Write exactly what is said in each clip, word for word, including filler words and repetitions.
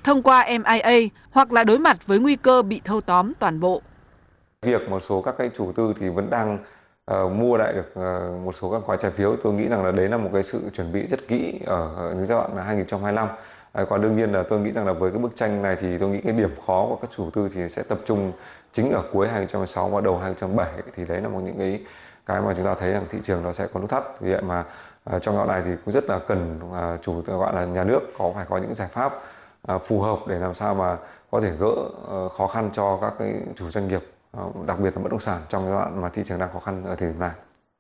thông qua em i a hoặc là đối mặt với nguy cơ bị thâu tóm toàn bộ. Việc một số các cái chủ tư thì vẫn đang uh, mua lại được uh, một số các gói trái phiếu, tôi nghĩ rằng là đấy là một cái sự chuẩn bị rất kỹ ở những giai đoạn hai nghìn không trăm hai mươi lăm. Uh, còn đương nhiên là tôi nghĩ rằng là với cái bức tranh này thì tôi nghĩ cái điểm khó của các chủ tư thì sẽ tập trung chính ở cuối hai nghìn không trăm mười sáu và đầu hai nghìn không trăm mười bảy, thì đấy là một những cái cái mà chúng ta thấy rằng thị trường nó sẽ có nút thắt. Vì vậy mà uh, trong đoạn này thì cũng rất là cần uh, chủ gọi là nhà nước có phải có những giải pháp uh, phù hợp để làm sao mà có thể gỡ uh, khó khăn cho các cái chủ doanh nghiệp, đặc biệt là bất động sản trong giai đoạn mà thị trường đang khó khăn ở thời điểm này.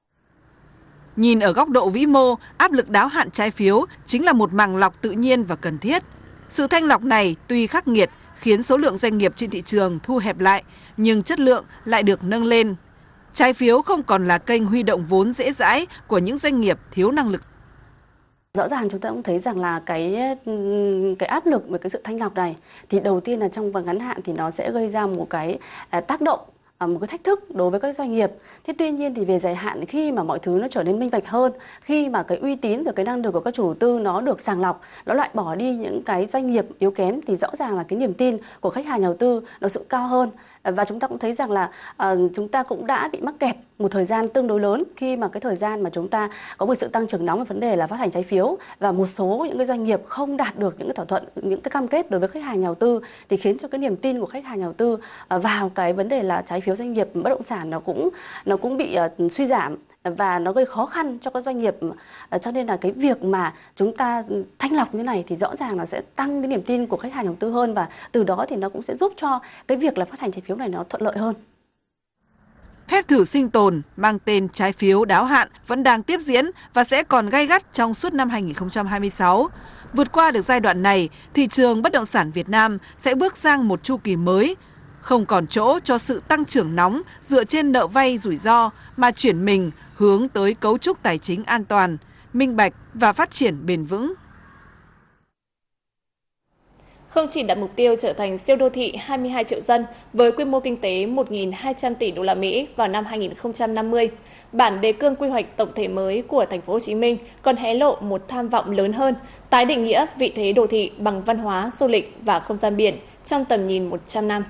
Nhìn ở góc độ vĩ mô, áp lực đáo hạn trái phiếu chính là một màng lọc tự nhiên và cần thiết. Sự thanh lọc này tuy khắc nghiệt khiến số lượng doanh nghiệp trên thị trường thu hẹp lại, nhưng chất lượng lại được nâng lên. Trái phiếu không còn là kênh huy động vốn dễ dãi của những doanh nghiệp thiếu năng lực. Rõ ràng chúng ta cũng thấy rằng là cái cái áp lực về cái sự thanh lọc này thì đầu tiên là trong và ngắn hạn thì nó sẽ gây ra một cái tác động, một cái thách thức đối với các doanh nghiệp. Thế tuy nhiên thì về dài hạn, khi mà mọi thứ nó trở nên minh bạch hơn, khi mà cái uy tín và cái năng lực của các chủ tư nó được sàng lọc, nó loại bỏ đi những cái doanh nghiệp yếu kém, thì rõ ràng là cái niềm tin của khách hàng nhà đầu tư nó sẽ cao hơn. Và chúng ta cũng thấy rằng là uh, chúng ta cũng đã bị mắc kẹt một thời gian tương đối lớn khi mà cái thời gian mà chúng ta có một sự tăng trưởng nóng về vấn đề là phát hành trái phiếu, và một số những cái doanh nghiệp không đạt được những cái thỏa thuận, những cái cam kết đối với khách hàng nhà đầu tư, thì khiến cho cái niềm tin của khách hàng nhà đầu tư uh, vào cái vấn đề là trái phiếu doanh nghiệp bất động sản nó cũng nó cũng bị uh, suy giảm, và nó gây khó khăn cho các doanh nghiệp. Cho nên là cái việc mà chúng ta thanh lọc như thế này thì rõ ràng là sẽ tăng cái niềm tin của khách hàng đầu tư hơn, và từ đó thì nó cũng sẽ giúp cho cái việc là phát hành trái phiếu này nó thuận lợi hơn. Phép thử sinh tồn mang tên trái phiếu đáo hạn vẫn đang tiếp diễn và sẽ còn gay gắt trong suốt năm hai nghìn không trăm hai mươi sáu. Vượt qua được giai đoạn này, thị trường bất động sản Việt Nam sẽ bước sang một chu kỳ mới, không còn chỗ cho sự tăng trưởng nóng dựa trên nợ vay rủi ro, mà chuyển mình hướng tới cấu trúc tài chính an toàn, minh bạch và phát triển bền vững. Không chỉ đặt mục tiêu trở thành siêu đô thị hai mươi hai triệu dân với quy mô kinh tế một nghìn hai trăm tỷ đô la Mỹ vào năm hai nghìn không trăm năm mươi, bản đề cương quy hoạch tổng thể mới của thành phố Hồ Chí Minh còn hé lộ một tham vọng lớn hơn, tái định nghĩa vị thế đô thị bằng văn hóa, du lịch và không gian biển trong tầm nhìn một trăm năm.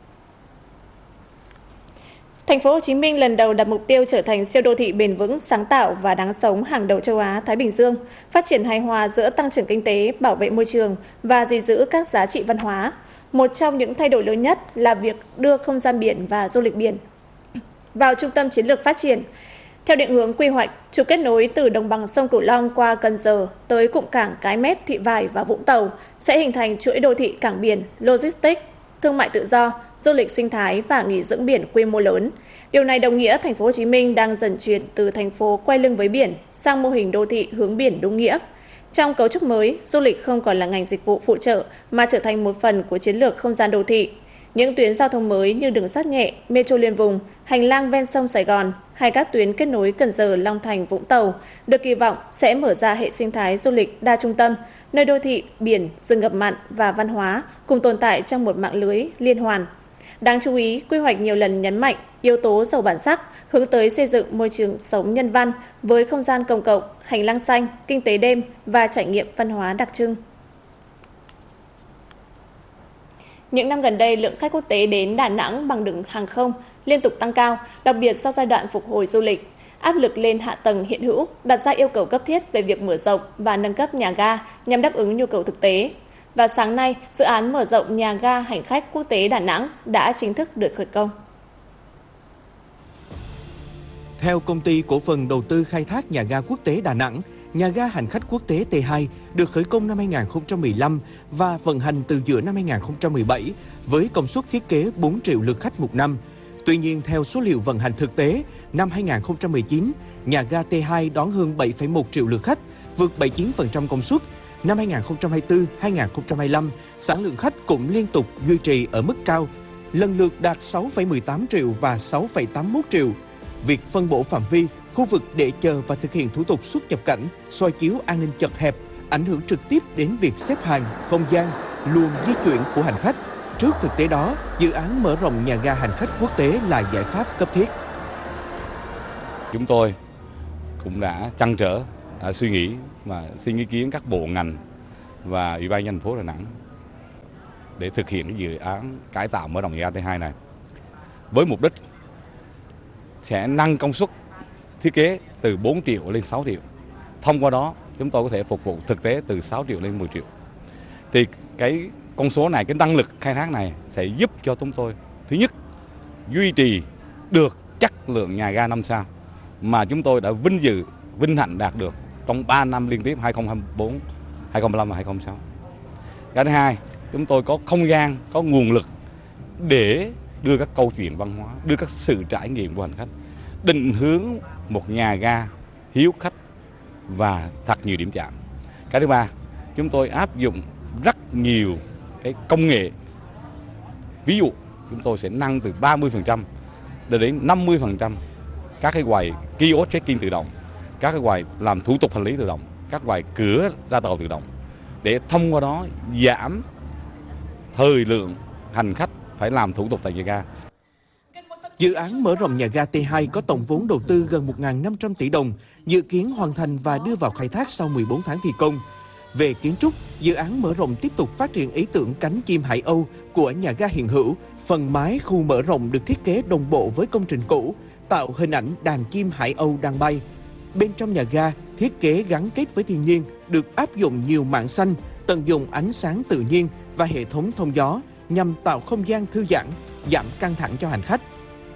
Thành phố Hồ Chí Minh lần đầu đặt mục tiêu trở thành siêu đô thị bền vững, sáng tạo và đáng sống hàng đầu châu Á Thái Bình Dương, phát triển hài hòa giữa tăng trưởng kinh tế, bảo vệ môi trường và gìn giữ các giá trị văn hóa. Một trong những thay đổi lớn nhất là việc đưa không gian biển và du lịch biển vào trung tâm chiến lược phát triển. Theo định hướng quy hoạch, trục kết nối từ đồng bằng sông Cửu Long qua Cần Giờ tới cụm cảng Cái Mép, Thị Vải và Vũng Tàu sẽ hình thành chuỗi đô thị cảng biển, logistics, thương mại tự do, du lịch sinh thái và nghỉ dưỡng biển quy mô lớn. Điều này đồng nghĩa thành phố Hồ Chí Minh đang dần chuyển từ thành phố quay lưng với biển sang mô hình đô thị hướng biển đúng nghĩa. Trong cấu trúc mới, du lịch không còn là ngành dịch vụ phụ trợ mà trở thành một phần của chiến lược không gian đô thị. Những tuyến giao thông mới như đường sắt nhẹ, metro liên vùng, hành lang ven sông Sài Gòn hay các tuyến kết nối Cần Giờ, Long Thành, Vũng Tàu được kỳ vọng sẽ mở ra hệ sinh thái du lịch đa trung tâm, nơi đô thị, biển, rừng ngập mặn và văn hóa cùng tồn tại trong một mạng lưới liên hoàn. Đáng chú ý, quy hoạch nhiều lần nhấn mạnh yếu tố giàu bản sắc, hướng tới xây dựng môi trường sống nhân văn với không gian công cộng, hành lang xanh, kinh tế đêm và trải nghiệm văn hóa đặc trưng. Những năm gần đây, lượng khách quốc tế đến Đà Nẵng bằng đường hàng không liên tục tăng cao, đặc biệt sau giai đoạn phục hồi du lịch. Áp lực lên hạ tầng hiện hữu đặt ra yêu cầu cấp thiết về việc mở rộng và nâng cấp nhà ga nhằm đáp ứng nhu cầu thực tế. Và sáng nay, dự án mở rộng nhà ga hành khách quốc tế Đà Nẵng đã chính thức được khởi công. Theo Công ty Cổ phần Đầu tư Khai thác Nhà ga Quốc tế Đà Nẵng, nhà ga hành khách quốc tế T hai được khởi công năm hai nghìn không trăm mười lăm và vận hành từ giữa năm hai nghìn không trăm mười bảy với công suất thiết kế bốn triệu lượt khách một năm. Tuy nhiên, theo số liệu vận hành thực tế, năm hai nghìn không trăm mười chín, nhà ga T hai đón hơn bảy phẩy một triệu lượt khách, vượt bảy mươi chín phần trăm công suất. Năm hai nghìn không trăm hai mươi tư hai nghìn không trăm hai mươi lăm, sản lượng khách cũng liên tục duy trì ở mức cao, lần lượt đạt sáu phẩy mười tám triệu và sáu phẩy tám mươi mốt triệu. Việc phân bổ phạm vi, khu vực để chờ và thực hiện thủ tục xuất nhập cảnh, soi chiếu an ninh chật hẹp, ảnh hưởng trực tiếp đến việc xếp hàng, không gian, luồng di chuyển của hành khách. Trước thực tế đó, dự án mở rộng nhà ga hành khách quốc tế là giải pháp cấp thiết. Chúng tôi cũng đã trăn trở, đã suy nghĩ và xin ý kiến các bộ ngành và Ủy ban nhân thành phố Đà Nẵng để thực hiện cái dự án cải tạo mở rộng nhà ga T hai này, với mục đích sẽ nâng công suất thiết kế từ bốn triệu lên sáu triệu. Thông qua đó chúng tôi có thể phục vụ thực tế từ sáu triệu lên mười triệu. Thì cái con số này, cái năng lực khai thác này sẽ giúp cho chúng tôi thứ nhất duy trì được chất lượng nhà ga năm sao mà chúng tôi đã vinh dự, vinh hạnh đạt được trong ba năm liên tiếp hai không hai tư, hai không hai lăm và hai không hai sáu. Cái thứ hai, chúng tôi có không gian, có nguồn lực để đưa các câu chuyện văn hóa, đưa các sự trải nghiệm của hành khách, định hướng một nhà ga hiếu khách và thật nhiều điểm chạm. Cái thứ ba, chúng tôi áp dụng rất nhiều cái công nghệ. Ví dụ, chúng tôi sẽ nâng từ ba mươi phần trăm đến năm mươi phần trăm các cái quầy kiosk check-in tự động, các cái quầy làm thủ tục hành lý tự động, các quầy cửa ra tàu tự động, để thông qua đó giảm thời lượng hành khách phải làm thủ tục tại nhà ga. Dự án mở rộng nhà ga T hai có tổng vốn đầu tư gần một nghìn năm trăm tỷ đồng, dự kiến hoàn thành và đưa vào khai thác sau mười bốn tháng thi công. Về kiến trúc, dự án mở rộng tiếp tục phát triển ý tưởng cánh chim Hải Âu của nhà ga hiện hữu. Phần mái khu mở rộng được thiết kế đồng bộ với công trình cũ, tạo hình ảnh đàn chim Hải Âu đang bay. Bên trong nhà ga, thiết kế gắn kết với thiên nhiên, được áp dụng nhiều mảng xanh, tận dụng ánh sáng tự nhiên và hệ thống thông gió nhằm tạo không gian thư giãn, giảm căng thẳng cho hành khách.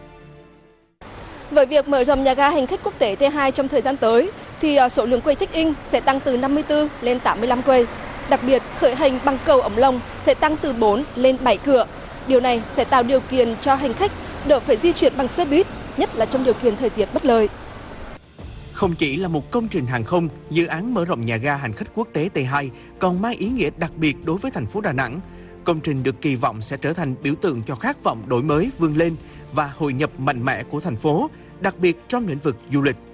Với việc mở rộng nhà ga hành khách quốc tế T hai trong thời gian tới, thì số lượng quầy check-in sẽ tăng từ năm mươi tư lên tám mươi lăm quầy. Đặc biệt, khởi hành bằng cầu ống lồng sẽ tăng từ bốn lên bảy cửa. Điều này sẽ tạo điều kiện cho hành khách đỡ phải di chuyển bằng xe buýt, nhất là trong điều kiện thời tiết bất lợi. Không chỉ là một công trình hàng không, dự án mở rộng nhà ga hành khách quốc tế T hai còn mang ý nghĩa đặc biệt đối với thành phố Đà Nẵng. Công trình được kỳ vọng sẽ trở thành biểu tượng cho khát vọng đổi mới, vươn lên và hội nhập mạnh mẽ của thành phố, đặc biệt trong lĩnh vực du lịch.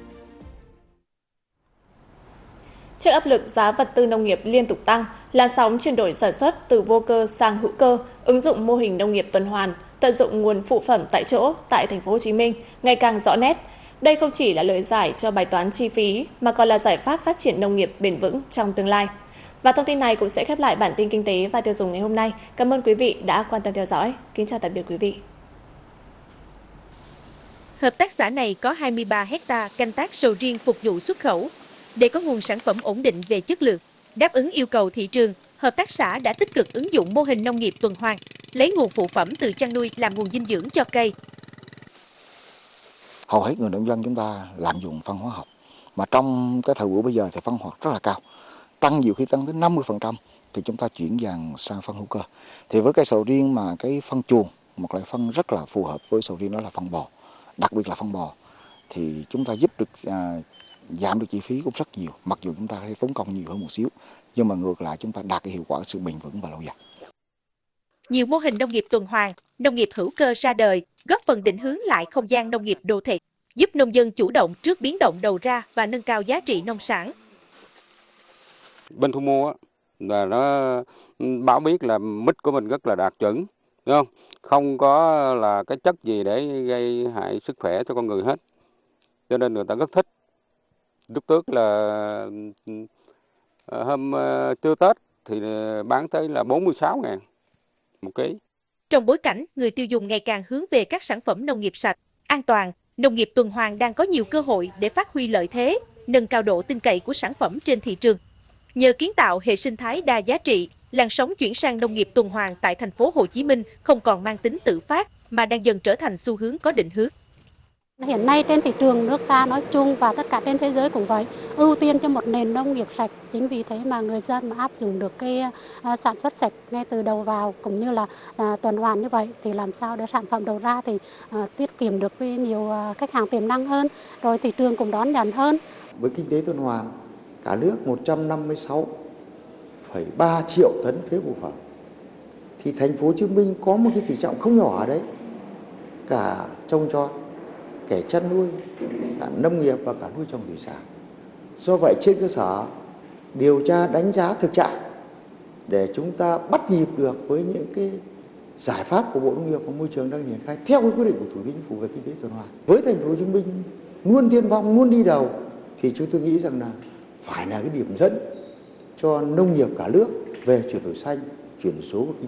Trước áp lực giá vật tư nông nghiệp liên tục tăng, làn sóng chuyển đổi sản xuất từ vô cơ sang hữu cơ, ứng dụng mô hình nông nghiệp tuần hoàn, tận dụng nguồn phụ phẩm tại chỗ tại thành phố Hồ Chí Minh ngày càng rõ nét. Đây không chỉ là lời giải cho bài toán chi phí mà còn là giải pháp phát triển nông nghiệp bền vững trong tương lai. Và thông tin này cũng sẽ khép lại bản tin kinh tế và tiêu dùng ngày hôm nay. Cảm ơn quý vị đã quan tâm theo dõi. Kính chào tạm biệt quý vị. Hợp tác xã này có hai mươi ba héc-ta canh tác sầu riêng phục vụ xuất khẩu. Để có nguồn sản phẩm ổn định về chất lượng, đáp ứng yêu cầu thị trường, hợp tác xã đã tích cực ứng dụng mô hình nông nghiệp tuần hoàn, lấy nguồn phụ phẩm từ chăn nuôi làm nguồn dinh dưỡng cho cây. Hầu hết người nông dân chúng ta lạm dụng phân hóa học, mà trong cái thời buổi bây giờ thì phân hóa học rất là cao, tăng nhiều khi tăng tới năm mươi phần trăm thì chúng ta chuyển dần sang phân hữu cơ. Thì với cây sầu riêng mà cái phân chuồng, một loại phân rất là phù hợp với sầu riêng đó là phân bò, đặc biệt là phân bò, thì chúng ta giúp được à, giảm được chi phí cũng rất nhiều, mặc dù chúng ta phải tốn công nhiều hơn một xíu, nhưng mà ngược lại chúng ta đạt cái hiệu quả sự bền vững và lâu dài. Nhiều mô hình nông nghiệp tuần hoàn, nông nghiệp hữu cơ ra đời, góp phần định hướng lại không gian nông nghiệp đô thị, giúp nông dân chủ động trước biến động đầu ra và nâng cao giá trị nông sản. Bên thu mua là nó báo biết là mít của mình rất là đạt chuẩn, đúng không? Không có là cái chất gì để gây hại sức khỏe cho con người hết, cho nên người ta rất thích. Lúc trước là hôm trưa Tết thì bán tới là bốn mươi sáu ngàn một ký. Trong bối cảnh người tiêu dùng ngày càng hướng về các sản phẩm nông nghiệp sạch, an toàn, nông nghiệp tuần hoàn đang có nhiều cơ hội để phát huy lợi thế, nâng cao độ tin cậy của sản phẩm trên thị trường. Nhờ kiến tạo hệ sinh thái đa giá trị, làn sóng chuyển sang nông nghiệp tuần hoàn tại thành phố Hồ Chí Minh không còn mang tính tự phát mà đang dần trở thành xu hướng có định hướng. Hiện nay trên thị trường nước ta nói chung và tất cả trên thế giới cũng vậy, ưu tiên cho một nền nông nghiệp sạch. Chính vì thế mà người dân mà áp dụng được cái uh, sản xuất sạch ngay từ đầu vào cũng như là uh, tuần hoàn như vậy thì làm sao để sản phẩm đầu ra thì uh, tiết kiệm được với nhiều uh, khách hàng tiềm năng hơn, rồi thị trường cũng đón nhận hơn. Với kinh tế tuần hoàn, cả nước một trăm năm mươi sáu phẩy ba triệu tấn phế phụ phẩm thì thành phố Hồ Chí Minh có một cái tỷ trọng không nhỏ ở đấy, cả trồng trọt, kẻ chăn nuôi, cả nông nghiệp và cả nuôi trồng thủy sản. Do vậy trên cơ sở điều tra đánh giá thực trạng để chúng ta bắt nhịp được với những cái giải pháp của Bộ Nông nghiệp và Môi trường đang triển khai theo cái quyết định của Thủ tướng Chính phủ về kinh tế tuần hoàn. Với thành phố Hồ Chí Minh luôn tiên phong, luôn đi đầu thì chúng tôi nghĩ rằng là phải là cái điểm dẫn cho nông nghiệp cả nước về chuyển đổi xanh, chuyển đổi số của kinh